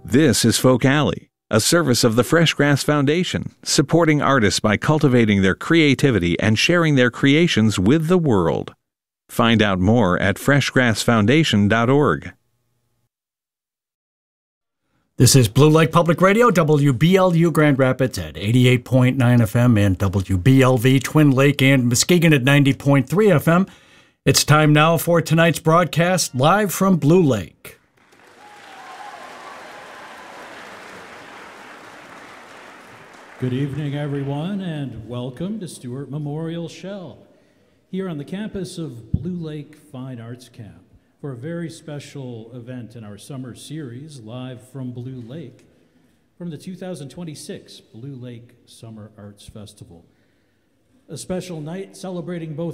This is Folk Alley, a service of the Fresh Grass Foundation, supporting artists by cultivating their creativity and sharing their creations with the world. Find out more at freshgrassfoundation.org. This is Blue Lake Public Radio, WBLU Grand Rapids at 88.9 FM and WBLV Twin Lake and Muskegon at 90.3 FM. It's time now for tonight's broadcast live from Blue Lake. Good evening, everyone, and welcome to Stewart Memorial Shell here on the campus of Blue Lake Fine Arts Camp for a very special event in our summer series, Live from Blue Lake, from the 2026 Blue Lake Summer Arts Festival. A special night celebrating both